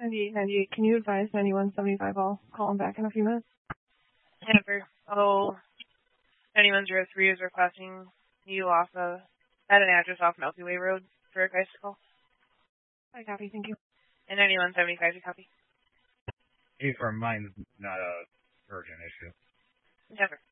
9898, can you advise 9175? I'll call him back in a few minutes. Jennifer, 9103 is requesting you off at an address off Milky Way Road for a bicycle. I copy, thank you. And 9175, you copy? Hey, for mine's not a urgent issue. Jennifer.